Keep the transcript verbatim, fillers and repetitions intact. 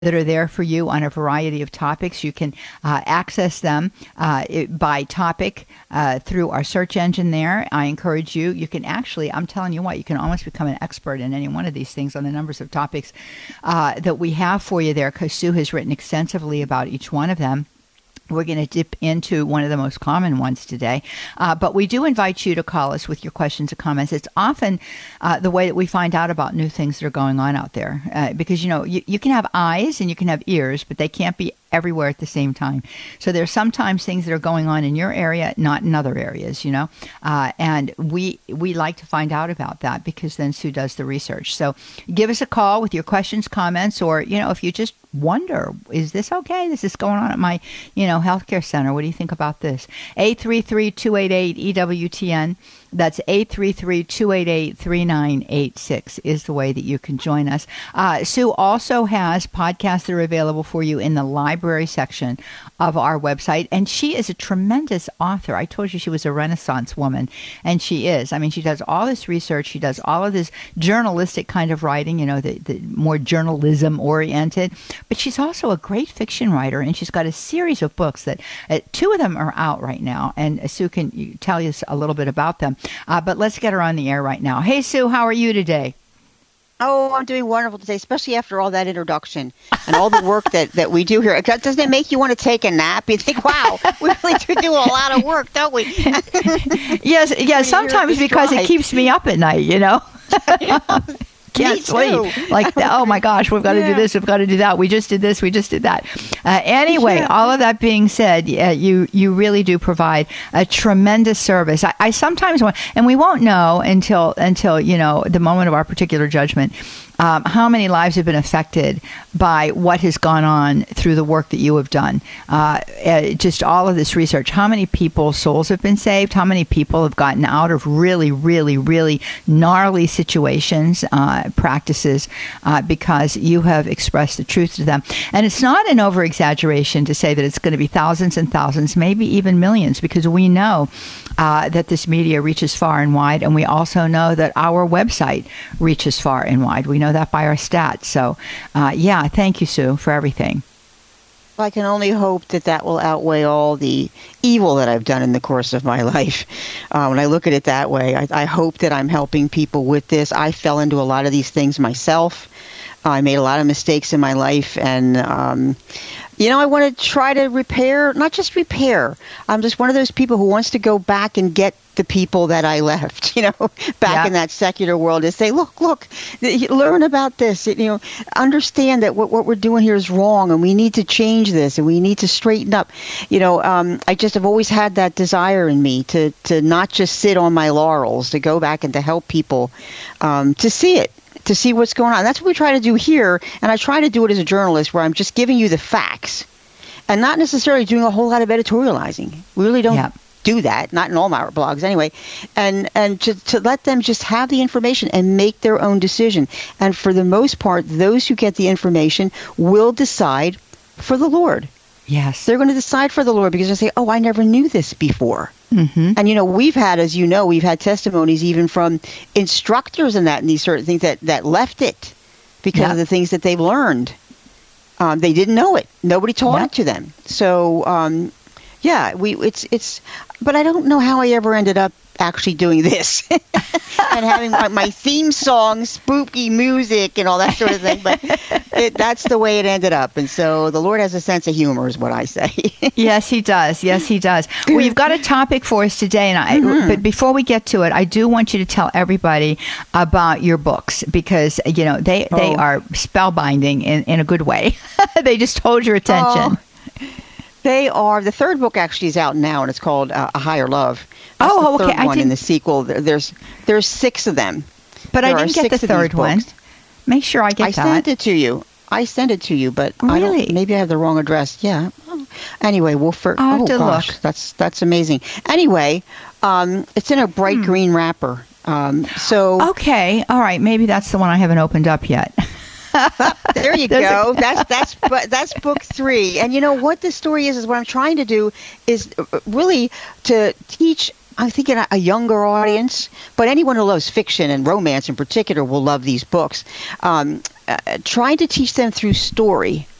that are there for you on a variety of topics. You can uh, access them uh, it, by topic uh, through our search engine there. I encourage you. You can actually, I'm telling you what, you can almost become an expert in any one of these things on the numbers of topics uh, that we have for you there, because Sue has written extensively about each one of them. We're going to dip into one of the most common ones today. Uh, but we do invite you to call us with your questions or comments. It's often uh, the way that we find out about new things that are going on out there. Uh, because, you know, you, you can have eyes and you can have ears, but they can't be everywhere at the same time. So there's sometimes things that are going on in your area, not in other areas, you know. Uh, and we we like to find out about that, because then Sue does the research. So give us a call with your questions, comments, or, you know, if you just wonder, is this okay? This is going on at my, you know, healthcare center. What do you think about this? eight three three, two eight eight, E W T N. That's eight three three, two eight eight, three nine eight six is the way that you can join us. Uh, Sue also has podcasts that are available for you in the library section of our website. And she is a tremendous author. I told you she was a Renaissance woman, and she is. I mean, she does all this research. She does all of this journalistic kind of writing, you know, the, the more journalism oriented. But she's also a great fiction writer, and she's got a series of books that uh, two of them are out right now. And Sue can tell us a little bit about them. Uh, but let's get her on the air right now. Hey, Sue, how are you today? Oh, I'm doing wonderful today, especially after all that introduction and all the work that, that we do here. Doesn't it make you want to take a nap? You think, wow, we really do do a lot of work, don't we? yes, yes. Sometimes because it keeps me up at night, you know. Can't sleep. Like, oh my gosh, we've got to yeah. do this, we've got to do that. We just did this, we just did that. Uh, anyway, yeah. all of that being said, uh, you you really do provide a tremendous service. I, I sometimes want, and we won't know until until you know the moment of our particular judgment. Um, how many lives have been affected by what has gone on through the work that you have done? Uh, uh, just all of this research. How many people's souls have been saved? How many people have gotten out of really, really, really gnarly situations, uh, practices, uh, because you have expressed the truth to them? And it's not an over-exaggeration to say that it's going to be thousands and thousands, maybe even millions, because we know uh, that this media reaches far and wide, and we also know that our website reaches far and wide. We know that by our stats. So, uh, yeah, thank you, Sue, for everything. I can only hope that that will outweigh all the evil that I've done in the course of my life. Uh, when I look at it that way, I, I hope that I'm helping people with this. I fell into a lot of these things myself. I made a lot of mistakes in my life, and um, you know, I want to try to repair, not just repair. I'm just one of those people who wants to go back and get the people that I left, you know, back yeah. in that secular world, to say, look, look, learn about this, you know, understand that what, what we're doing here is wrong, and we need to change this, and we need to straighten up. You know, um, I just have always had that desire in me to, to not just sit on my laurels, to go back and to help people, um, to see it. to see what's going on. That's what we try to do here, and I try to do it as a journalist, where I'm just giving you the facts and not necessarily doing a whole lot of editorializing. We really don't yeah. do that, not in all my blogs anyway, and and to, to let them just have the information and make their own decision. And for the most part, those who get the information will decide for the Lord. Yes. They're going to decide for the Lord, because they say, oh, I never knew this before. Mm-hmm. And, you know, we've had, as you know, we've had testimonies even from instructors and that, and these certain things that, that left it because yep. of the things that they've learned. Um, they didn't know it. Nobody taught yep. it to them. So, um, yeah, we it's it's. But I don't know how I ever ended up actually doing this and having my, my theme song, spooky music, and all that sort of thing. But it, that's the way it ended up. And so the Lord has a sense of humor, is what I say. Yes, he does. Yes, he does. Well, you've got a topic for us today, and I, mm-hmm. but before we get to it, I do want you to tell everybody about your books, because you know they oh. they are spellbinding in, in a good way. They just hold your attention. Oh. They are. The third book actually is out now, and it's called uh, A Higher Love. That's oh, the okay. third I one didn't... in the sequel. There's there's six of them. But there I didn't get the third one. Make sure I get I that. I sent it to you. I sent it to you, but really? I don't, maybe I have the wrong address. Yeah. Anyway, we'll for I'll have oh to gosh, look. that's that's amazing. Anyway, um, it's in a bright hmm. green wrapper. Um, so okay, all right. Maybe that's the one I haven't opened up yet. There you go. That's that's that's book three. And you know what the story is? Is what I'm trying to do is really to teach. I think a, a younger audience, but anyone who loves fiction and romance in particular will love these books. Um, uh, trying to teach them through story